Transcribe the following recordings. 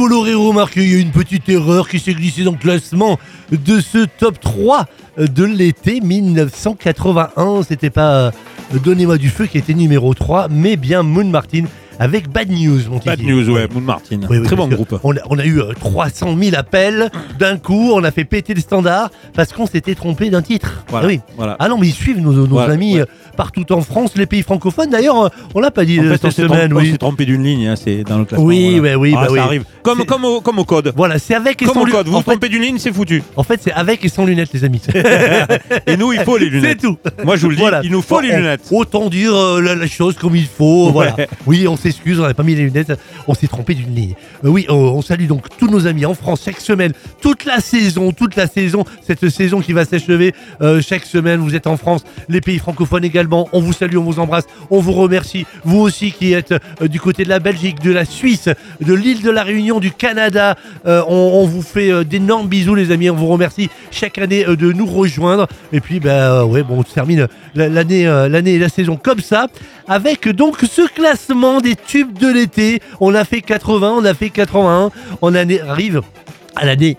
vous l'aurez remarqué, il y a une petite erreur qui s'est glissée dans le classement de ce top 3 de l'été 1981. C'était pas Donnez-moi du feu qui était numéro 3, mais bien Moon Martin avec Bad News, mon Bad News, ouais, Moon Martin. Oui, très bon groupe. On a eu 300 000 appels d'un coup, on a fait péter le standard parce qu'on s'était trompé d'un titre. Voilà, Ah oui. voilà. Ah non, mais ils suivent nos amis partout en France, les pays francophones. D'ailleurs, on l'a pas dit cette semaine. On s'est trompé d'une ligne, hein, c'est dans le classement. Oui, voilà. oui, ça arrive. Comme au code. Voilà, c'est avec et comme sans au code. Vous lunettes. trompez d'une ligne, c'est foutu. En fait, c'est avec et sans lunettes, les amis. Et nous, il faut les lunettes. C'est tout. Moi, je vous le dis, il nous faut les lunettes. Autant dire la chose comme il faut. Voilà. Oui, on s'excuse, on n'avait pas mis les lunettes, on s'est trompé d'une ligne. Oui, on salue donc tous nos amis en France chaque semaine, toute la saison, cette saison qui va s'achever chaque semaine. Vous êtes en France, les pays francophones également. On vous salue, on vous embrasse, on vous remercie. Vous aussi qui êtes du côté de la Belgique, de la Suisse, de l'île de la Réunion, du Canada, on vous fait d'énormes bisous, les amis. On vous remercie chaque année de nous rejoindre. Et puis, on termine l'année et la saison comme ça, avec donc ce classement des tubes de l'été. On a fait 80, on a fait 81, on arrive à l'année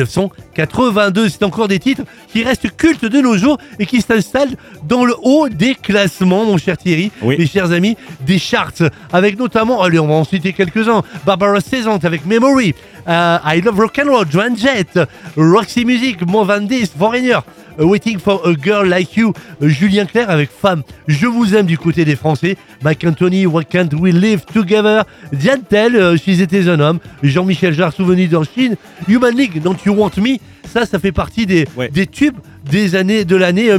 1982. C'est encore des titres qui restent cultes de nos jours et qui s'installent dans le haut des classements, mon cher Thierry, mes chers amis, des charts, avec notamment, allez, on va en citer quelques-uns, Barbara Streisand avec Memory, I Love Rock'n'Roll, Joan Jett, Roxy Music, More Than This, Foreigner, Waiting for a Girl Like You, Julien Clerc avec Femme, Je vous aime du côté des Français, Mike Anthony, Why Can't We Live Together, Diane Tell, She's Était un homme, Jean-Michel Jarre, Souvenir dans Chine, Human League, Don't You Want Me, ça fait partie des tubes de l'année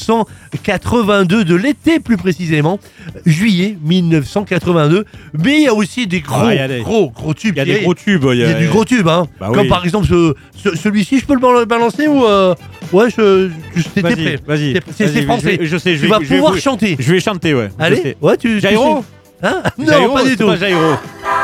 1982, de l'été plus précisément, juillet 1982. Mais il y a aussi des gros tubes. Il y a des gros tubes. Il y a du gros tube, hein. Comme par exemple celui-ci, je peux le balancer ou t'étais prêt. Vas-y. C'est français. Je sais. Tu vas pouvoir chanter. Je vais chanter, ouais. Allez, Jairo. Hein? Jairo, Non, pas du tout. Pas Jairo.